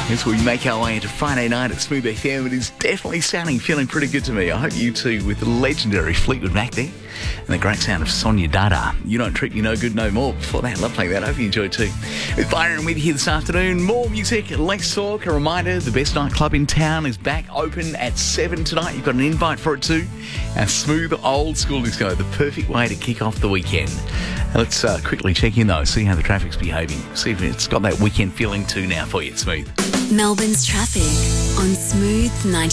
As we make our way into Friday night at Smooth FM, it is definitely feeling pretty good to me. I hope you too, with the legendary Fleetwood Mac there and the great sound of Sonia Dada. You Don't Treat Me No Good No More. Before that, love playing that. I hope you enjoyed too. With Byron with you here this afternoon. More music, less talk. A reminder, the best nightclub in town is back open at 7 tonight. You've got an invite for it too. Our smooth old school disco, the perfect way to kick off the weekend. Let's quickly check in though, see how the traffic's behaving. See if it's got that weekend feeling too now for you at Smooth. Melbourne's traffic on Smooth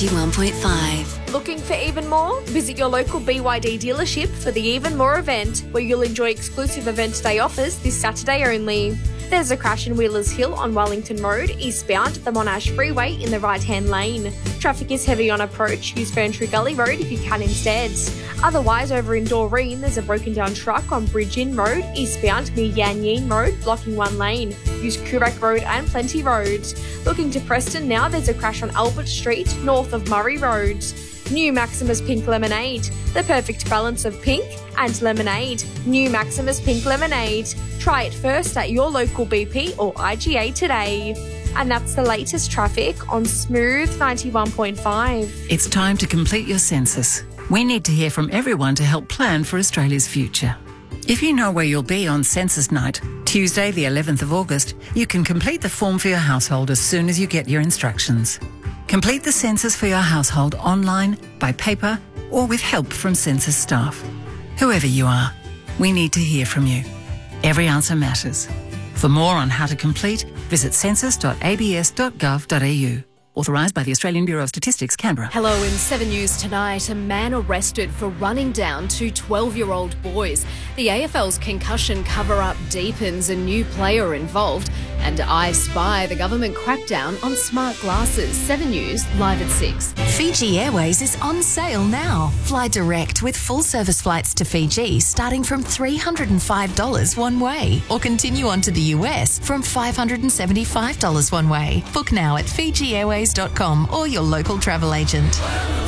91.5. Looking for even more? Visit your local BYD dealership for the Even More event, where you'll enjoy exclusive event day offers this Saturday only. There's a crash in Wheelers Hill on Wellington Road, eastbound at the Monash Freeway in the right-hand lane. Traffic is heavy on approach. Use Ferntree Gully Road if you can instead. Otherwise, over in Doreen, there's a broken-down truck on Bridge Inn Road, eastbound near Yan Yean Road, blocking one lane. Use Curragh Road and Plenty Road. Looking to Preston now, there's a crash on Albert Street, north of Murray Road. New Maximus Pink Lemonade, the perfect balance of pink and lemonade. New Maximus Pink Lemonade. Try it first at your local BP or IGA today. And that's the latest traffic on Smooth 91.5. It's time to complete your census. We need to hear from everyone to help plan for Australia's future. If you know where you'll be on census night, Tuesday the 11th of August, you can complete the form for your household as soon as you get your instructions. Complete the census for your household online, by paper, or with help from census staff. Whoever you are, we need to hear from you. Every answer matters. For more on how to complete, visit census.abs.gov.au. Authorised by the Australian Bureau of Statistics, Canberra. Hello, in 7 News tonight, a man arrested for running down two 12-year-old boys. The AFL's concussion cover-up deepens, a new player involved, and I Spy, the government crackdown on smart glasses. 7 News, live at 6. Fiji Airways is on sale now. Fly direct with full-service flights to Fiji starting from $305 one way, or continue on to the US from $575 one way. Book now at FijiAirways.com or your local travel agent.